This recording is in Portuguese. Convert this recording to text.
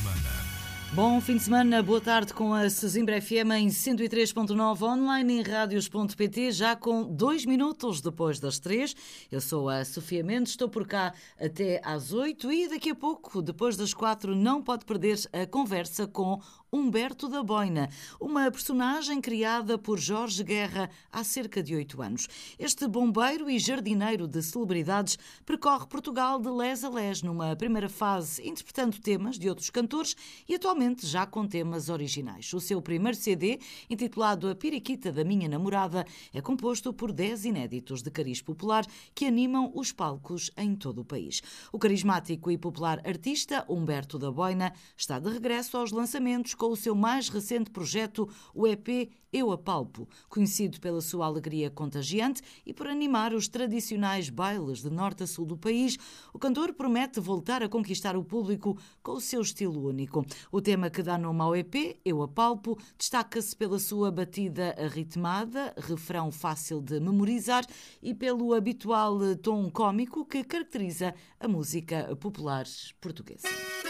semana. Bom fim de semana, boa tarde com a Sesimbra FM em 103.9 online em radios.pt, já com 2 minutos depois das 3. Eu sou a Sofia Mendes, estou por cá até às 8 e daqui a pouco, depois das 4, não pode perder a conversa com Humberto da Boina, uma personagem criada por Jorge Guerra há cerca de 8 anos. Este bombeiro e jardineiro de celebridades percorre Portugal de les a les numa primeira fase, interpretando temas de outros cantores e atualmente já com temas originais. O seu primeiro CD, intitulado A Periquita da Minha Namorada, é composto por 10 inéditos de cariz popular que animam os palcos em todo o país. O carismático e popular artista Humberto da Boina está de regresso aos lançamentos com o seu mais recente projeto, o EP Eu Apalpo, conhecido pela sua alegria contagiante e por animar os tradicionais bailes de norte a sul do país. O cantor promete voltar a conquistar o público com o seu estilo único. O tema que dá nome ao EP, Eu Apalpo, destaca-se pela sua batida arritmada, refrão fácil de memorizar e pelo habitual tom cômico que caracteriza a música popular portuguesa.